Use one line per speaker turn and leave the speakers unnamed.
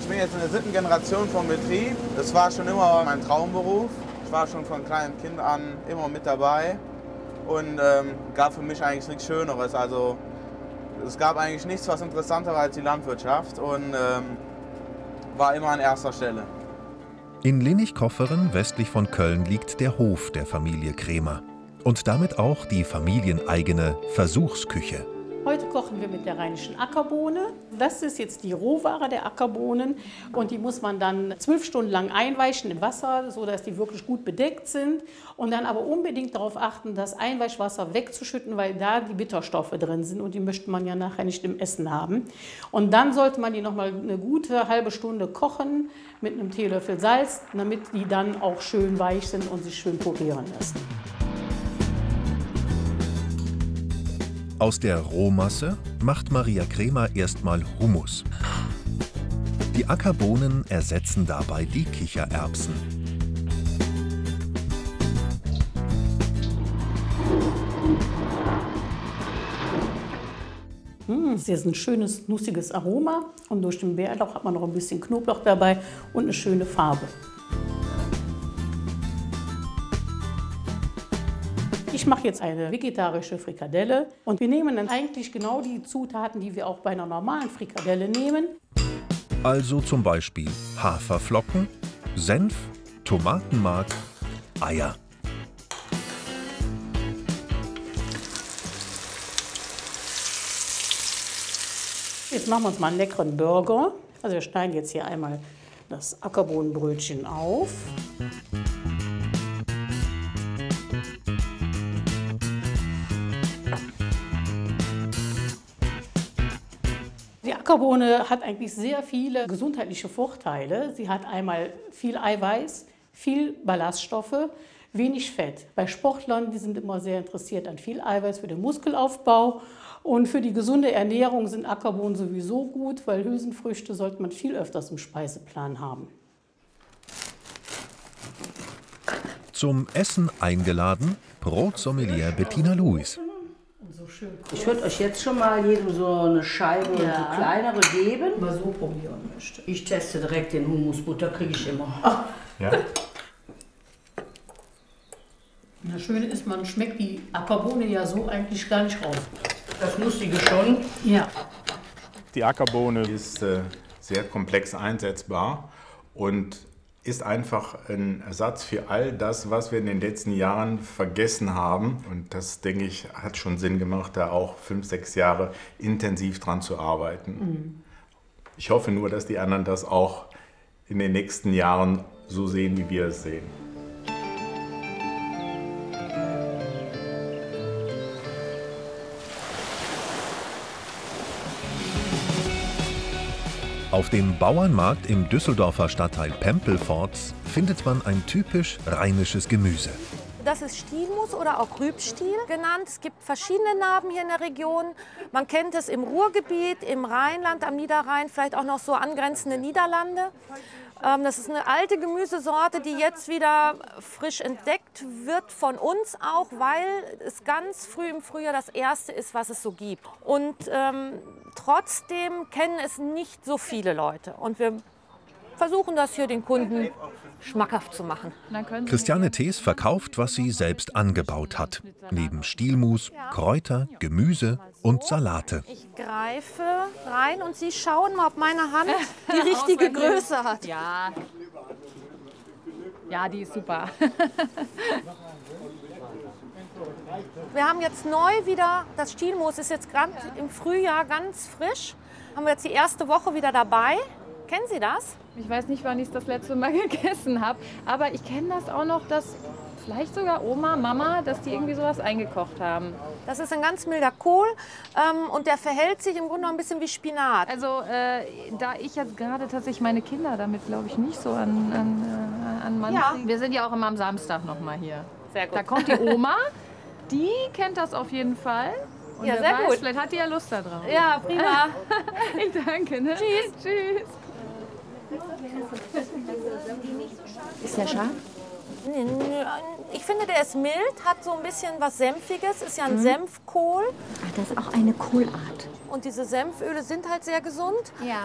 Ich bin jetzt in der 7. Generation vom Betrieb. Das war schon immer mein Traumberuf. Ich war schon von kleinem Kind an immer mit dabei und gab für mich eigentlich nichts Schöneres. Also es gab eigentlich nichts, was interessanter war als die Landwirtschaft und war immer an erster Stelle.
In Linnich-Kofferen westlich von Köln liegt der Hof der Familie Kremer und damit auch die familieneigene Versuchsküche.
Heute kochen wir mit der rheinischen Ackerbohne. Das ist jetzt die Rohware der Ackerbohnen und die muss man dann 12 Stunden lang einweichen im Wasser, sodass die wirklich gut bedeckt sind. Und dann aber unbedingt darauf achten, das Einweichwasser wegzuschütten, weil da die Bitterstoffe drin sind und die möchte man ja nachher nicht im Essen haben. Und dann sollte man die noch mal eine gute halbe Stunde kochen mit einem Teelöffel Salz, damit die dann auch schön weich sind und sich schön purieren lassen.
Aus der Rohmasse macht Maria Kremer erstmal Hummus. Die Ackerbohnen ersetzen dabei die Kichererbsen.
Das ist jetzt ein schönes, nussiges Aroma und durch den Bärlauch hat man noch ein bisschen Knoblauch dabei und eine schöne Farbe. Ich mache jetzt eine vegetarische Frikadelle und wir nehmen dann eigentlich genau die Zutaten, die wir auch bei einer normalen Frikadelle nehmen.
Also zum Beispiel Haferflocken, Senf, Tomatenmark, Eier.
Jetzt machen wir uns mal einen leckeren Burger. Also wir schneiden jetzt hier einmal das Ackerbohnenbrötchen auf. Die Ackerbohne hat eigentlich sehr viele gesundheitliche Vorteile. Sie hat einmal viel Eiweiß, viel Ballaststoffe, wenig Fett. Bei Sportlern, die sind immer sehr interessiert an viel Eiweiß für den Muskelaufbau. Und für die gesunde Ernährung sind Ackerbohnen sowieso gut, weil Hülsenfrüchte sollte man viel öfters im Speiseplan haben.
Zum Essen eingeladen Brotsommelier Bettina Luis.
Ich würde euch jetzt schon mal jedem so eine Scheibe so kleinere geben.
Mal so probieren möchte.
Ich teste direkt den Hummusbutter, kriege ich immer.
Ach.
Ja.
Das Schöne ist, man schmeckt die Ackerbohne ja so eigentlich gar nicht raus.
Das Lustige schon.
Ja.
Die Ackerbohne ist sehr komplex einsetzbar und ist einfach ein Ersatz für all das, was wir in den letzten Jahren vergessen haben. Und das, denke ich, hat schon Sinn gemacht, da auch 5, 6 Jahre intensiv dran zu arbeiten. Ich hoffe nur, dass die anderen das auch in den nächsten Jahren so sehen, wie wir es sehen.
Auf dem Bauernmarkt im Düsseldorfer Stadtteil Pempelpforts findet man ein typisch rheinisches Gemüse.
Das ist Stielmus oder auch Rübstiel genannt. Es gibt verschiedene Namen hier in der Region. Man kennt es im Ruhrgebiet, im Rheinland, am Niederrhein, vielleicht auch noch so angrenzende Niederlande. Das ist eine alte Gemüsesorte, die jetzt wieder frisch entdeckt wird von uns auch, weil es ganz früh im Frühjahr das erste ist, was es so gibt. Und trotzdem kennen es nicht so viele Leute. Und wir versuchen das hier den Kunden schmackhaft zu machen.
Christiane Thees verkauft, was sie selbst angebaut hat. Neben Stielmus, Kräuter, Gemüse und Salate.
Ich greife rein und Sie schauen mal, ob meine Hand die richtige Größe hat.
Ja. Ja, die ist super.
Wir haben jetzt neu wieder, das Stielmus ist jetzt gerade im Frühjahr ganz frisch. Haben wir jetzt die erste Woche wieder dabei. Kennen Sie das?
Ich weiß nicht, wann ich es das letzte Mal gegessen habe, aber ich kenne das auch noch, dass vielleicht sogar Oma, Mama, dass die irgendwie sowas eingekocht haben.
Das ist ein ganz milder Kohl und der verhält sich im Grunde noch ein bisschen wie Spinat.
Also da ich jetzt gerade tatsächlich meine Kinder damit, glaube ich, nicht so an Mann kriege. Wir sind ja auch immer am Samstag noch mal hier.
Sehr gut.
Da kommt die Oma, die kennt das auf jeden Fall. Und
ja,
wer
sehr
weiß,
gut.
Vielleicht hat die ja Lust da drauf.
Ja, prima.
Ich danke. Ne?
Tschüss.
Tschüss.
Ist der scharf? Ich finde, der ist mild, hat so ein bisschen was Senfiges, ist ja ein Senfkohl.
Ach, das ist auch eine Kohlart.
Und diese Senföle sind halt sehr gesund.
Ja.